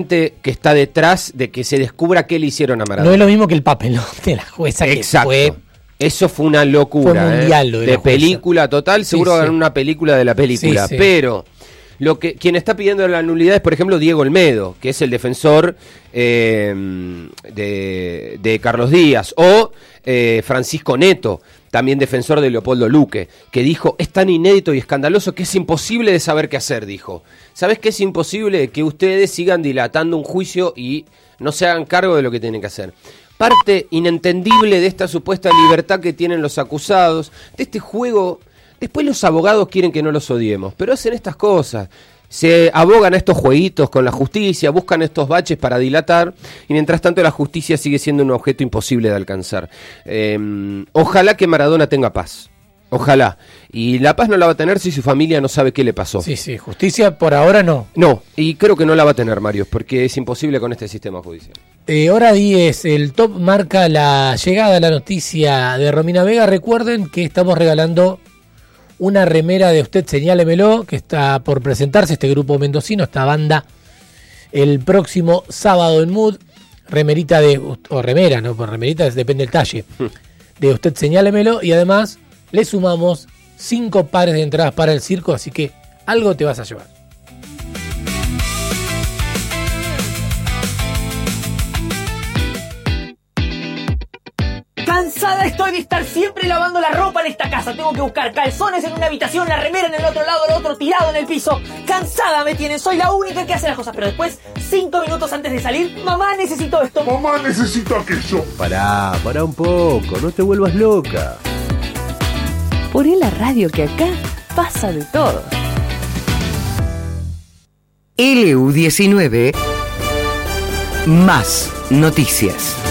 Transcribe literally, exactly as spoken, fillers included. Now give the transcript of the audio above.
gente que está detrás de que se descubra qué le hicieron a Maradona. No es lo mismo que el papelón de la jueza. Exacto. Que fue... Eso fue una locura. Fue mundial, ¿eh? lo de de la película total, seguro sí, sí. ganó una película de la película. Sí, sí. Pero lo que quien está pidiendo la nulidad es, por ejemplo, Diego Olmedo, que es el defensor eh, de, de Carlos Díaz, o eh, Francisco Neto, también defensor de Leopoldo Luque, que dijo, es tan inédito y escandaloso que es imposible de saber qué hacer, dijo. ¿Sabes qué es imposible? Que ustedes sigan dilatando un juicio y no se hagan cargo de lo que tienen que hacer. Parte inentendible de esta supuesta libertad que tienen los acusados, de este juego. Después los abogados quieren que no los odiemos, pero hacen estas cosas. Se abogan a estos jueguitos con la justicia, buscan estos baches para dilatar, y mientras tanto la justicia sigue siendo un objeto imposible de alcanzar. Eh, ojalá que Maradona tenga paz. Ojalá. Y la paz no la va a tener si su familia no sabe qué le pasó. Sí, sí, justicia por ahora no. No, y creo que no la va a tener, Mario, porque es imposible con este sistema judicial. Eh, hora diez, el top marca la llegada a la noticia de Romina Vega. Recuerden que estamos regalando una remera de Usted Señálemelo, que está por presentarse este grupo mendocino, esta banda, el próximo sábado en Mood. Remerita de, o remera, no, por remerita depende del talle, de Usted Señálemelo, y además le sumamos cinco pares de entradas para el circo, así que algo te vas a llevar. Cansada estoy de estar siempre lavando la ropa en esta casa. Tengo que buscar calzones en una habitación, la remera en el otro lado, el otro tirado en el piso. Cansada me tienen, soy la única que hace las cosas. Pero después, cinco minutos antes de salir, mamá, necesito esto. Mamá, necesito aquello. Pará, pará un poco, no te vuelvas loca. Poné la radio que acá pasa de todo. L U diecinueve, más noticias.